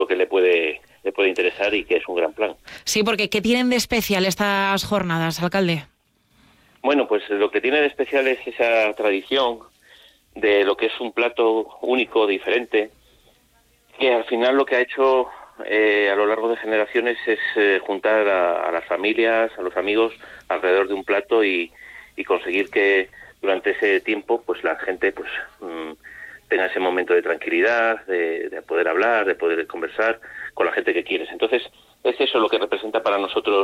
que le puede interesar y que es un gran plan. Sí, porque ¿qué tienen de especial estas jornadas, alcalde? Bueno, pues lo que tiene de especial es esa tradición de lo que es un plato único, diferente, que al final lo que ha hecho a lo largo de generaciones es juntar a las familias, a los amigos alrededor de un plato y conseguir que durante ese tiempo pues la gente pues tenga ese momento de tranquilidad, de poder hablar, de poder conversar con la gente que quieres. Entonces es eso lo que representa para nosotros,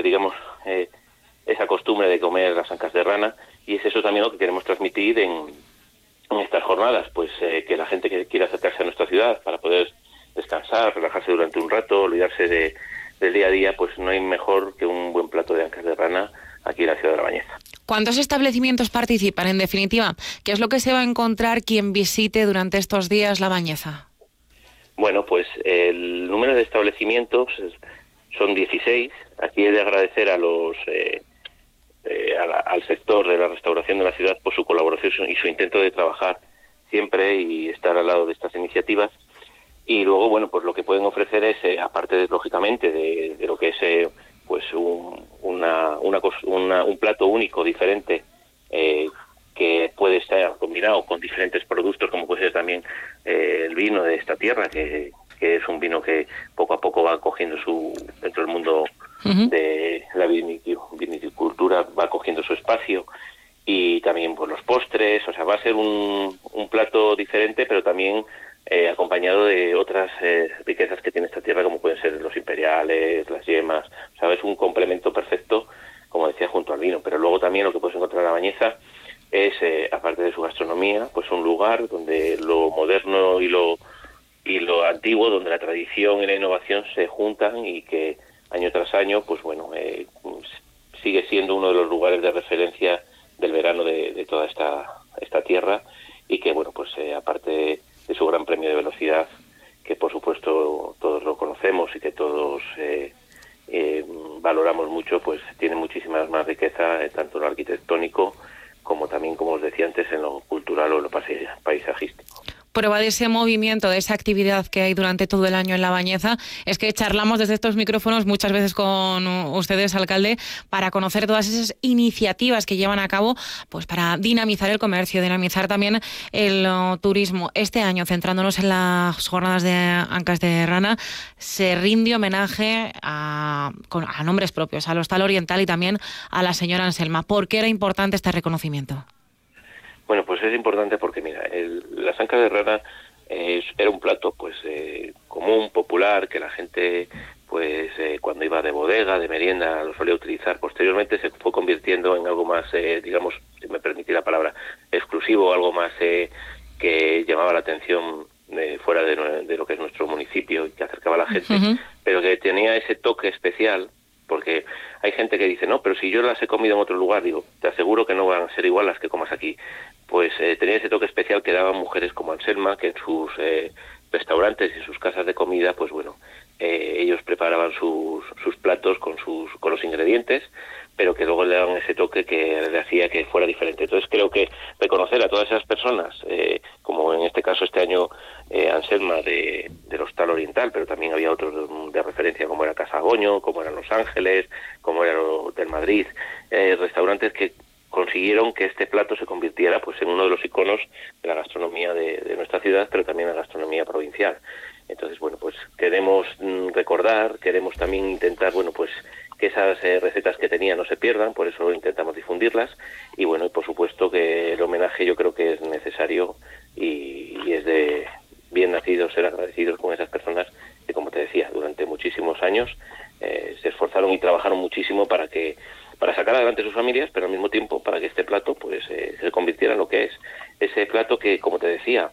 esa costumbre de comer las ancas de rana, y es eso también lo que queremos transmitir en estas jornadas, pues que la gente que quiera acercarse a nuestra ciudad para poder descansar, relajarse durante un rato, olvidarse del día a día, pues no hay mejor que un buen plato de ancas de rana aquí en la ciudad de La Bañeza. ¿Cuántos establecimientos participan, en definitiva? ¿Qué es lo que se va a encontrar quien visite durante estos días La Bañeza? Bueno, pues el número de establecimientos son 16. Aquí he de agradecer a los al sector de la restauración de la ciudad por su colaboración y su intento de trabajar siempre y estar al lado de estas iniciativas. Y luego, bueno, pues lo que pueden ofrecer es, aparte, lógicamente, de lo que es pues un plato único, diferente, que puede estar combinado con diferentes productos, como puede ser también el vino de esta tierra, que es un vino que poco a poco va cogiendo dentro del mundo de la vinicultura, va cogiendo su espacio, y también pues los postres. O sea, va a ser un plato diferente, pero también acompañado de otras riquezas que tiene esta tierra, como pueden ser los imperiales, las yemas. O sea, es un complemento perfecto, como decía, junto al vino. Pero luego también lo que puedes encontrar en La Bañeza es, aparte de su gastronomía, pues un lugar donde lo moderno y lo antiguo, donde la tradición y la innovación se juntan, y que año tras año, pues bueno, sigue siendo uno de los lugares de referencia del verano de toda esta tierra, y que, bueno, pues aparte de su gran premio de velocidad, que por supuesto todos lo conocemos y que todos valoramos mucho, pues tiene muchísimas más riqueza, tanto en lo arquitectónico como también, como os decía antes, en lo cultural o en lo paisajístico. Prueba de ese movimiento, de esa actividad que hay durante todo el año en La Bañeza, es que charlamos desde estos micrófonos muchas veces con ustedes, alcalde, para conocer todas esas iniciativas que llevan a cabo, pues para dinamizar el comercio, dinamizar también el turismo. Este año, centrándonos en las jornadas de ancas de rana, se rinde homenaje a nombres propios, al Hostal Oriental y también a la señora Anselma. ¿Por qué era importante este reconocimiento? Bueno, pues es importante porque, mira, las ancas de rana era un plato pues común, popular, que la gente pues cuando iba de bodega, de merienda, lo solía utilizar. Posteriormente se fue convirtiendo en algo más, digamos, si me permitís la palabra, exclusivo, algo más que llamaba la atención fuera de lo que es nuestro municipio y que acercaba a la gente, pero que tenía ese toque especial. Porque hay gente que dice, no, pero si yo las he comido en otro lugar, digo, te aseguro que no van a ser igual las que comas aquí. Pues tenía ese toque especial que daban mujeres como Anselma, que en sus restaurantes y sus casas de comida, pues bueno, ellos preparaban sus platos con los ingredientes, pero que luego le daban ese toque que le hacía que fuera diferente. Entonces creo que reconocer a todas esas personas, como en este caso este año Anselma del Hostal Oriental, pero también había otros de referencia, como era Casa Goño, como eran Los Ángeles, como era del Madrid, restaurantes que consiguieron que este plato se convirtiera pues en uno de los iconos de la gastronomía de nuestra ciudad, pero también de la gastronomía provincial. Entonces, bueno, pues queremos recordar, queremos también intentar, bueno, pues que esas recetas que tenía no se pierdan, por eso intentamos difundirlas, y bueno, y por supuesto que el homenaje yo creo que es necesario y es de bien nacidos ser agradecidos con esas personas que, como te decía, durante muchísimos años se esforzaron y trabajaron muchísimo para sacar adelante sus familias, pero al mismo tiempo para que este plato pues se convirtiera en lo que es ese plato que, como te decía,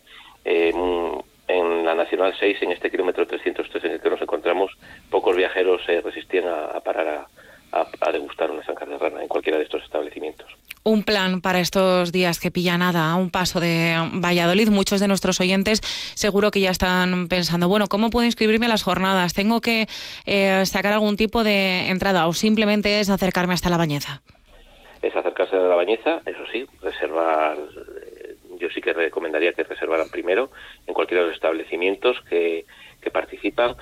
en la Nacional 6, en este kilómetro 303 en el que nos encontramos, pocos viajeros se resistían a parar a degustar unas ancas de rana en cualquiera de estos establecimientos. Un plan para estos días que pilla nada, a un paso de Valladolid. Muchos de nuestros oyentes seguro que ya están pensando, bueno, ¿cómo puedo inscribirme a las jornadas? ¿Tengo que sacar algún tipo de entrada o simplemente es acercarme hasta La Bañeza? Es acercarse a La Bañeza, eso sí, reservar. Yo sí que recomendaría que reservaran primero en cualquiera de los establecimientos, que que participan